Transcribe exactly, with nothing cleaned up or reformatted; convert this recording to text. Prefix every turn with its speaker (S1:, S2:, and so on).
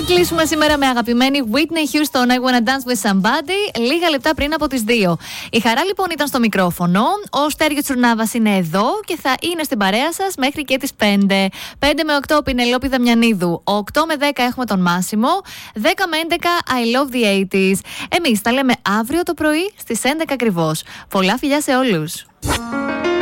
S1: κλείσουμε σήμερα με αγαπημένη Whitney Houston, I Wanna Dance With Somebody, λίγα λεπτά πριν από τις δύο. Η Χαρά λοιπόν ήταν στο μικρόφωνο, ο Στέργιος Τσουρνάβας είναι εδώ και θα είναι στην παρέα σας μέχρι και τις πέντε. πέντε με οκτώ Πινελόπη Δαμιανίδου, οκτώ με δέκα έχουμε τον Μάσιμο, δέκα με έντεκα I Love the ογδόντα. Εμείς τα λέμε αύριο το πρωί στις έντεκα ακριβώς. Πολλά φιλιά σε όλους.